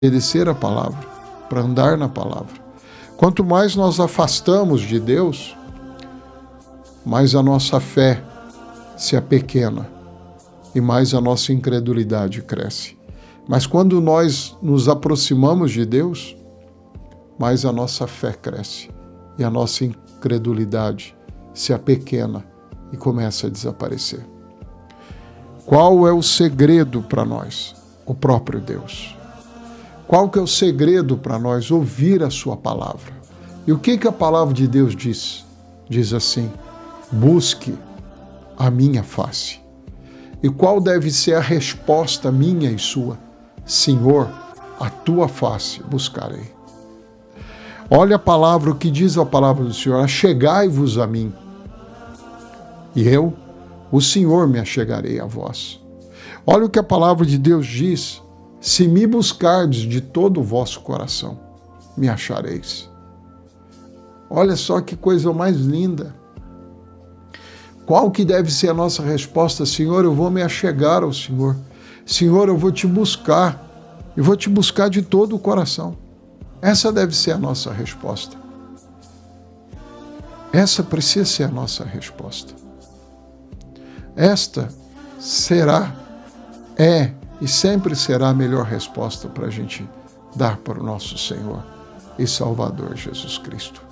obedecer a palavra, para andar na palavra. Quanto mais nós afastamos de Deus, mais a nossa fé se apequena e mais a nossa incredulidade cresce. Mas quando nós nos aproximamos de Deus, mais a nossa fé cresce e a nossa incredulidade se apequena e começa a desaparecer. Qual é o segredo para nós? O próprio Deus. Qual que é o segredo para nós ouvir a sua palavra? E o que a palavra de Deus diz? Diz assim: busque a minha face. E qual deve ser a resposta minha e sua? Senhor, a tua face buscarei. Olha a palavra, o que diz a palavra do Senhor: achegai-vos a mim, e eu, o Senhor, me achegarei a vós. Olha o que a palavra de Deus diz: se me buscardes de todo o vosso coração, me achareis. Olha só que coisa mais linda. Qual que deve ser a nossa resposta? Senhor, eu vou me achegar ao Senhor. Senhor, eu vou te buscar. Eu vou te buscar de todo o coração. Essa deve ser a nossa resposta. Essa precisa ser a nossa resposta. Esta será, é e sempre será a melhor resposta para a gente dar para o nosso Senhor e Salvador Jesus Cristo.